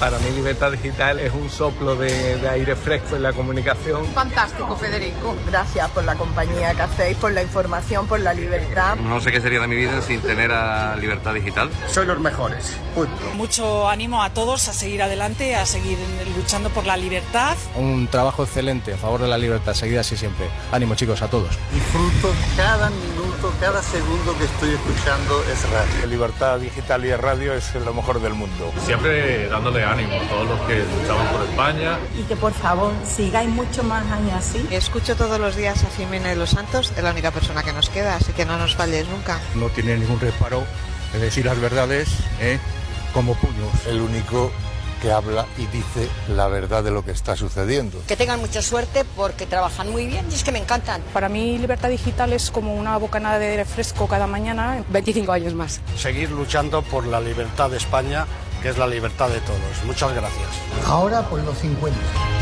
Para mí Libertad Digital es un soplo de aire fresco en la comunicación. Fantástico, Federico. Gracias por la compañía que hacéis, por la información, por la libertad. No sé qué sería de mi vida sin tener a Libertad Digital. Sois los mejores. Punto. Mucho ánimo a todos a seguir adelante, a seguir luchando por la libertad. Un trabajo excelente a favor de la libertad, seguid así siempre. Ánimo, chicos, a todos. Disfruto cada minuto, cada segundo que estoy escuchando es radio. Libertad Digital y radio es lo mejor del mundo. Siempre dándole ánimo a todos los que luchamos por España. Y que por favor sigáis muchos más años así. Escucho todos los días a Jimena de los Santos, es la única persona que nos queda, así que no nos falles nunca. No tiene ningún reparo de decir las verdades, como puños. El único que habla y dice la verdad de lo que está sucediendo. Que tengan mucha suerte porque trabajan muy bien y es que me encantan. Para mí Libertad Digital es como una bocanada de aire fresco cada mañana, 25 años más. Seguir luchando por la libertad de España, que es la libertad de todos. Muchas gracias. Ahora por los 50.